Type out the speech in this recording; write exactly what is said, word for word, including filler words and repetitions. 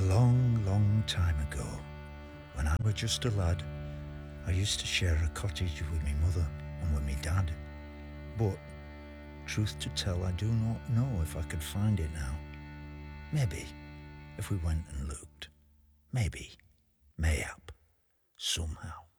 A long, long time ago, when I was just a lad, I used to share a cottage with me mother and with me dad. But, truth to tell, I do not know if I could find it now. Maybe, if we went and looked. Maybe, mayhap, somehow.